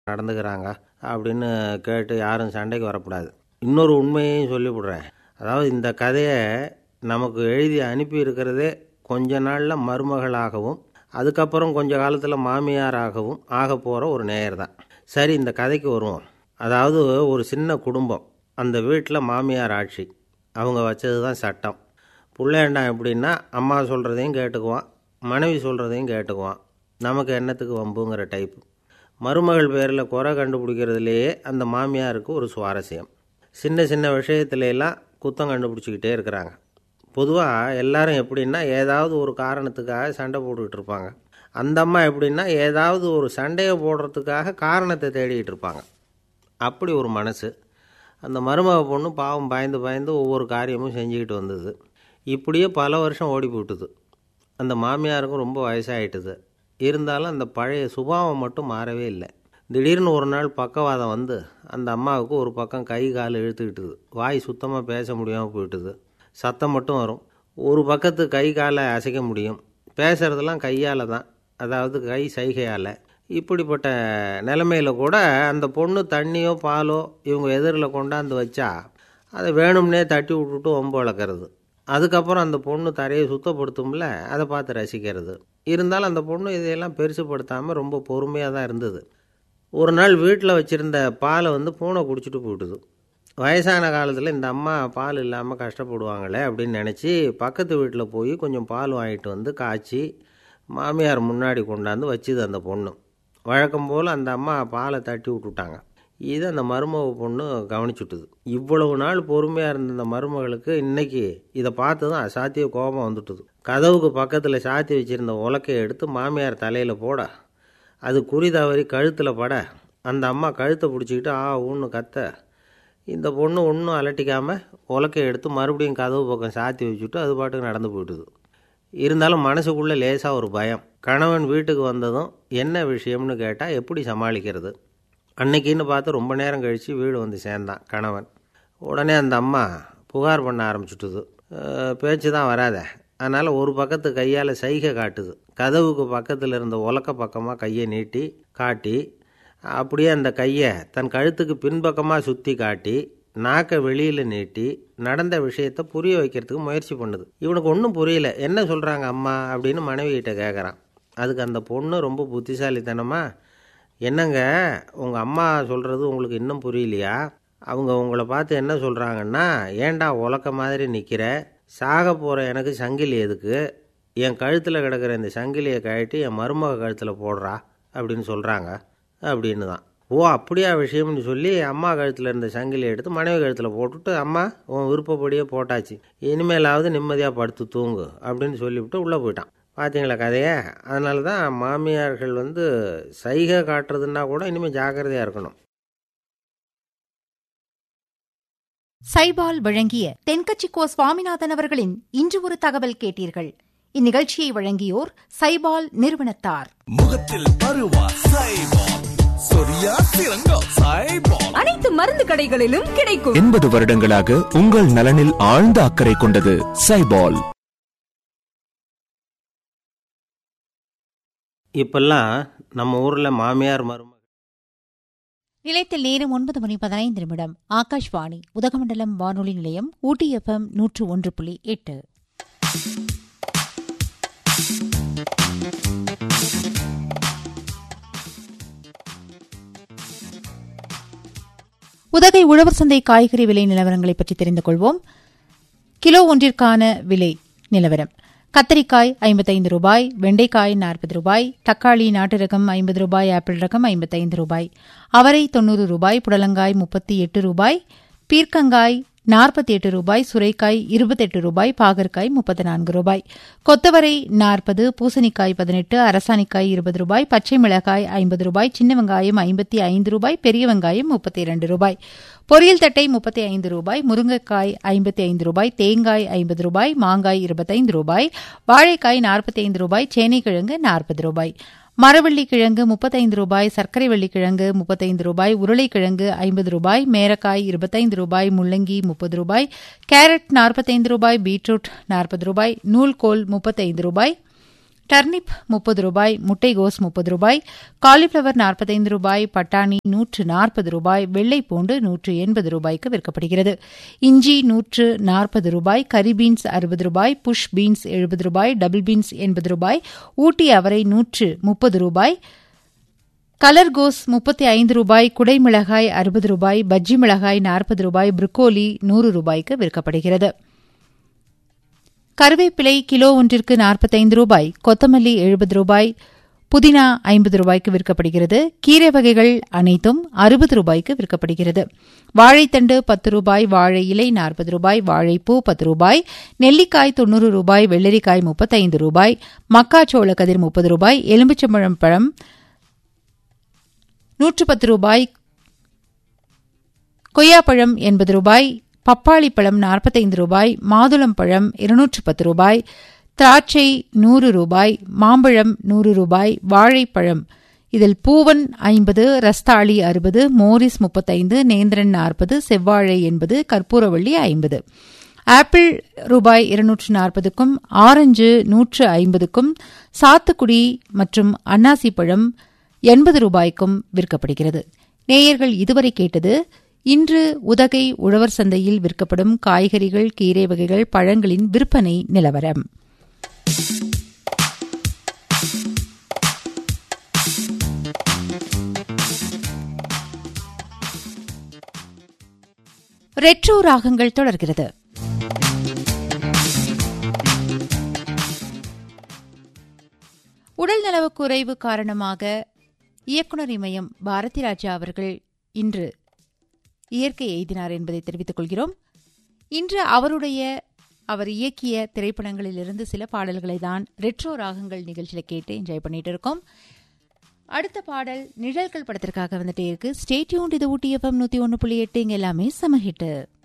நடந்துக்கிறாங்க அப்படின்னு கேட்டு யாரும் சண்டைக்கு வரக்கூடாது. இன்னொரு உண்மையையும் சொல்லிவிடுறேன். அதாவது இந்த கதையை நமக்கு எழுதி அனுப்பி இருக்கிறதே கொஞ்ச நாளில் மருமகளாகவும் அதுக்கப்புறம் கொஞ்ச காலத்தில் மாமியாராகவும் ஆக போகிற ஒரு நேயர் தான். சரி, இந்த கதைக்கு வருவோம். அதாவது ஒரு சின்ன குடும்பம், அந்த வீட்டில் மாமியார் ஆட்சி, அவங்க வச்சது தான் சட்டம். பிள்ளையண்டான் எப்படின்னா அம்மா சொல்கிறதையும் கேட்டுக்குவான், மனைவி சொல்கிறதையும் கேட்டுக்குவான், நமக்கு என்னத்துக்கு வம்புங்கிற டைப்பு. மருமகள் பேரில் குறை கண்டுபிடிக்கிறதுலையே அந்த மாமியாருக்கு ஒரு சுவாரஸ்யம். சின்ன சின்ன விஷயத்துலையெல்லாம் குத்தம் கண்டுபிடிச்சிக்கிட்டே இருக்கிறாங்க. பொதுவாக எல்லாரும் எப்படின்னா ஏதாவது ஒரு காரணத்துக்காக சண்டை போட்டுக்கிட்டு இருப்பாங்க. அந்த அம்மா எப்படின்னா ஏதாவது ஒரு சண்டையை போடுறதுக்காக காரணத்தை தேடிக்கிட்டு இருப்பாங்க. அப்படி ஒரு மனசு. அந்த மருமக பொண்ணு பாவம் பயந்து பயந்து ஒவ்வொரு காரியமும் செஞ்சுக்கிட்டு வந்தது. இப்படியே பல வருஷம் ஓடி போட்டுது. அந்த மாமியாருக்கும் ரொம்ப வயசாகிட்டுது. இருந்தாலும் அந்த பழைய சுபாவம் மட்டும் மாறவே இல்லை. திடீர்னு ஒரு நாள் பக்கவாதம் வந்து அந்த அம்மாவுக்கு ஒரு பக்கம் கை கால் இழுத்துக்கிட்டுது. வாய் சுத்தமாக பேச முடியாமல் போயிட்டுது. சத்தம் மட்டும் வரும். ஒரு பக்கத்து கை காலை அசைக்க முடியும். பேசுகிறதெல்லாம் கையால் தான், அதாவது கை சைகையால். இப்படிப்பட்ட நிலைமையில் கூட அந்த பொண்ணு தண்ணியோ பாலோ இவங்க எதிரில் கொண்டாந்து வச்சா அதை வேணும்னே தட்டி விட்டுட்டு ஒம்பு வளர்க்குறது. அதுக்கப்புறம் அந்த பொண்ணு தரையை சுத்தப்படுத்தும்ல, அதை பார்த்து ரசிக்கிறது. இருந்தாலும் அந்த பொண்ணு இதையெல்லாம் பெருசுப்படுத்தாமல் ரொம்ப பொறுமையாக தான் இருந்தது. ஒரு நாள் வீட்டில் வச்சுருந்த பாலை வந்து பூனை குடிச்சிட்டு போயிட்டுது. வயசான காலத்தில் இந்த அம்மா பால் இல்லாமல் கஷ்டப்படுவாங்களே அப்படின்னு நினச்சி பக்கத்து வீட்டில் போய் கொஞ்சம் பால் வாங்கிட்டு வந்து காய்ச்சி மாமியார் முன்னாடி கொண்டாந்து வச்சுது அந்த பொண்ணு. வழக்கம் போல் அந்த அம்மா பாலை தட்டி விட்டுட்டாங்க. இதை அந்த மருமக பொண்ணு கவனிச்சுட்டுது. இவ்வளவு நாள் பொறுமையாக இருந்த அந்த மருமகளுக்கு இன்னைக்கு இதை பார்த்து தான் அசாத்திய கோபம் வந்துட்டுது. கதவுக்கு பக்கத்தில் சாத்தி வச்சுருந்த உலக்கையை எடுத்து மாமியார் தலையில் போட, அது குறி தவறி கழுத்தில் பட, அந்த அம்மா கழுத்தை பிடிச்சிக்கிட்டு ஊன்னு கத்த, இந்த பொண்ணு ஒன்றும் அலட்டிக்காமல் உலக்கையை எடுத்து மறுபடியும் கதவு பக்கம் சாத்தி வச்சுட்டு அது பாட்டுக்கு நடந்து போயிட்டுது. இருந்தாலும் மனசுக்குள்ளே லேசாக ஒரு பயம். கணவன் வீட்டுக்கு வந்ததும் என்ன விஷயம்னு கேட்டால் எப்படி சமாளிக்கிறது. அன்னைக்குன்னு பார்த்து ரொம்ப நேரம் கழித்து வீடு வந்து சேர்ந்தான் கணவன். உடனே அந்த அம்மா புகார் பண்ண ஆரம்பிச்சுட்டுது. பேச்சு தான் வராத, அதனால் ஒரு பக்கத்து கையால் சைகை காட்டுது. கதவுக்கு பக்கத்தில் இருந்த உலக்க பக்கமாக கையை நீட்டி காட்டி, அப்படியே அந்த கையை தன் கழுத்துக்கு பின்பக்கமாக சுற்றி காட்டி நாக்கை வெளியில் நீட்டி நடந்த விஷயத்தை புரிய வைக்கிறதுக்கு முயற்சி பண்ணுது. இவனுக்கு ஒன்றும் புரியல. என்ன சொல்கிறாங்க அம்மா அப்படின்னு மனைவிகிட்ட கேட்குறான். அதுக்கு அந்த பொண்ணு ரொம்ப புத்திசாலித்தனமா, என்னங்க உங்கள் அம்மா சொல்கிறது உங்களுக்கு இன்னும் புரியலையா? அவங்க உங்களை பார்த்து என்ன சொல்கிறாங்கன்னா, ஏண்டா உலக்க மாதிரி நிற்கிற, சாக போகிற எனக்கு சங்கிலி எதுக்கு, என் கழுத்தில் கிடக்கிற இந்த சங்கிலியை கழட்டி என் மருமக கழுத்தில் போடுறா அப்படின்னு சொல்கிறாங்க அப்படின்னு தான். ஓ அப்படியா விஷயம்னு சொல்லி அம்மா கழுத்தில் இருந்த சங்கிலியை எடுத்து மனைவி கழுத்தில் போட்டுட்டு, அம்மா உன் விருப்பப்படியே போட்டாச்சு, இனிமேலாவது நிம்மதியாக படுத்து தூங்கு அப்படின்னு சொல்லிவிட்டு உள்ளே போயிட்டான். பார்த்தீங்களா கதையை? அதனால தான் மாமியார்கள் வந்து சைகை காட்டுறதுன்னா கூட இனிமேல் ஜாக்கிரதையாக இருக்கணும். சைபால் வழங்கிய தென்கட்சி கோ சுவாமிநாதன் அவர்களின் இன்று ஒரு தகவல் கேட்டீர்கள். இந்நிகழ்ச்சியை வழங்கியோர் சைபால் நிறுவனத்தார். முகத்தில் பருவா சைபால், சொரியா சிறங்கா சைபால், அனைத்து மருந்து கடைகளிலும் கிடைக்கும். 80 வருடங்களாக உங்கள் நலனில் ஆழ்ந்த அக்கறை கொண்டது சைபால். இப்பெல்லாம் நம்ம ஊரில் மாமியார் மருமகள். நிலையத்தில் நேரம் 9:15. ஆகாஷ்வாணி உதகமண்டலம் வானொலி நிலையம், ஊட்டி FM 101.8. உதகை உழவர் சந்தை காய்கறி விலை நிலவரங்களை பற்றி தெரிந்து கொள்வோம். கிலோ ஒன்றிற்கான விலை நிலவரம்: கத்தரிக்காய் 55 ரூபாய், வெண்டைக்காய் 40 ரூபாய், தக்காளி நாட்டு ரகம் 50 ரூபாய், ஆப்பிள் ரகம் 55 ரூபாய், அவரை 90 ரூபாய், புடலங்காய் 38 ரூபாய், பீர்க்கங்காய் 48 ரூபாய், சுரைக்காய் 28 ரூபாய், பாகற்காய் 34 ரூபாய், கொத்தவரை 40, பூசணிக்காய் 18, அரசாணிக்காய் 20 ரூபாய், பச்சை மிளகாய் 50 ரூபாய், சின்ன வெங்காயம் 55 ரூபாய், பெரிய வெங்காயம் 32 ரூபாய், பொரியல் தட்டை 35 ரூபாய், முருங்கைக்காய் 55 ரூபாய், தேங்காய் 50 ரூபாய், மாங்காய் 25 ரூபாய், வாழைக்காய் 45 ரூபாய், சேனைக்கிழங்கு 40 ரூபாய், மரவள்ளி கிழங்கு 35 ரூபாய், சர்க்கரை வள்ளிக்கிழங்கு 35 ரூபாய், உருளைக்கிழங்கு 50 ரூபாய், மேரக்காய் 25 ரூபாய், முள்ளங்கி 30 ரூபாய், கேரட் 45 ரூபாய், பீட்ரூட் 40 ரூபாய், நூல்கோல் 35 ரூபாய், டர்னிப் 30 ரூபாய், முட்டைகோஸ் 30 ரூபாய், காலிஃபிளவர் 45 ரூபாய், பட்டாணி 140 ரூபாய், வெள்ளைப்பூண்டு 180 ரூபாய்க்கு விற்கப்படுகிறது. இஞ்சி 140 ரூபாய், கரி பீன்ஸ் 60 ரூபாய், புஷ் பீன்ஸ் 70 ரூபாய், டபுள் பீன்ஸ் 80 ரூபாய், ஊட்டி அவரை 130 ரூபாய், கலர் கோஸ் 35 ரூபாய், குடைமிளகாய் 60 ரூபாய், பஜ்ஜி மிளகாய் 40 ரூபாய், புரோக்கோலி 100 ரூபாய்க்கு விற்கப்படுகிறது. கருவேப்பிலை கிலோ ஒன்றிற்கு 45 ரூபாய், கொத்தமல்லி 70 ரூபாய், புதினா 50 ரூபாய்க்கு விற்கப்படுகிறது. கீரை வகைகள் அனைத்தும் 60 ரூபாய்க்கு விற்கப்படுகிறது. வாழைத்தண்டு 10 ரூபாய், வாழை இலை 40 ரூபாய், வாழைப்பூ 10 ரூபாய், நெல்லிக்காய் 90 ரூபாய், வெள்ளரிக்காய் 35 ரூபாய், மக்காச்சோள கதிர் 30 ரூபாய், எலுமிச்சம்பழம் பழம் 110 ரூபாய், கொய்யாப்பழம் 80 ரூபாய், பப்பாளி பழம் 45 ரூபாய், மாதுளம்பழம் 210 ரூபாய், திராட்சை 100 ரூபாய், மாம்பழம் 100 ரூபாய், வாழைப்பழம் இதில் பூவன் 50, ரஸ்தாளி 60, மோரிஸ் 35, நேந்திரன் 40, செவ்வாழை 80, கற்பூரவள்ளி 50. ஆப்பிள் ரூபாய் 240க்கும், ஆரஞ்சு 150க்கும், சாத்துக்குடி மற்றும் அன்னாசி பழம் 80 ரூபாய்க்கும் விற்கப்படுகிறது. நேயர்கள் இதுவரை கேட்டது இன்று உதகை உழவர் சந்தையில் விற்கப்படும் காய்கறிகள், கீரை வகைகள், பழங்களின் விற்பனை நிலவரம். ரெட்ரோ ராகங்கள் தொடர்கிறது. உடல்நலக் குறைவு காரணமாக இயக்குநர் இமயம் பாரதி ராஜா அவர்கள் இன்று இயற்கை எய்தினார் என்பதை தெரிவித்துக் கொள்கிறோம். இன்று அவர் இயக்கிய திரைப்படங்களிலிருந்து சில பாடல்களை தான் ரெட்ரோ ராகங்கள் நிகழ்ச்சியில் கேட்டு என்ஜாய் பண்ணிட்டு இருக்கோம். அடுத்த பாடல் நிழல்கள் படத்திற்காக வந்துட்டே இருக்கு. Stay tuned. இது ஊட்டி FM 101.8. இங்க எல்லாமே சம ஹிட்.